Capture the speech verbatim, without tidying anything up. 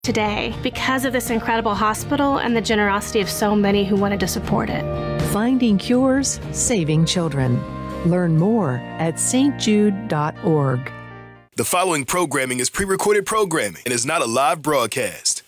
today because of this incredible hospital and the generosity of so many who wanted to support it. Finding Cures, Saving Children. Learn more at s t jude dot org. The following programming is pre-recorded programming and is not a live broadcast.